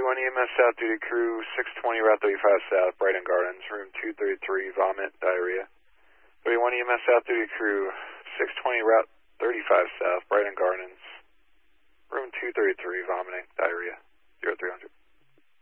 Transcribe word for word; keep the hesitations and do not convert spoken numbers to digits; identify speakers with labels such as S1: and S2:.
S1: thirty-one E M S South Duty Crew, six twenty Route thirty-five South, Brighton Gardens, room two thirty-three, vomit, diarrhea. thirty-one E M S South Duty Crew, six twenty Route thirty-five South, Brighton Gardens, room two thirty-three, vomiting, diarrhea, zero three hundred.